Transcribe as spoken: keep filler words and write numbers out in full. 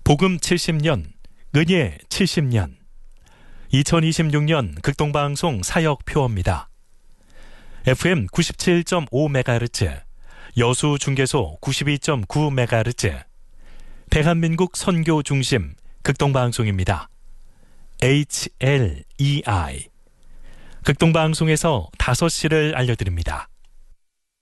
복음 칠십 년, 은예 칠십 년. 이천이십육 년 극동방송 사역표어입니다. 에프엠 구십칠 점 오 메가헤르츠, 여수 중계소 구십이 점 구 메가헤르츠, 대한민국 선교 중심 극동방송입니다. 에이치엘이아이. 극동방송에서 다섯 시를 알려드립니다.